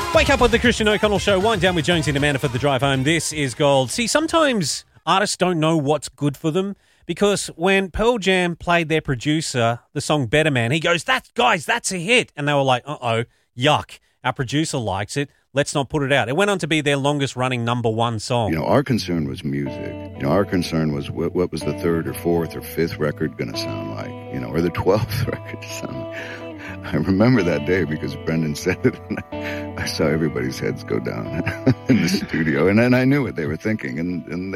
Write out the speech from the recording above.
Wake up with the Christian O'Connell Show. Wind down with Jonesy and Amanda for the drive home. This is gold. See, sometimes artists don't know what's good for them because when Pearl Jam played their producer the song Better Man, he goes, that's a hit. And they were like, uh-oh, yuck. Our producer likes it. Let's not put it out. It went on to be their longest running number one song. You know, our concern was music. You know, our concern was what was the third or fourth or fifth record going to sound like, you know, or the 12th record to sound like. I remember that day because Brendan said it, and I saw everybody's heads go down in the studio, and then I knew what they were thinking, and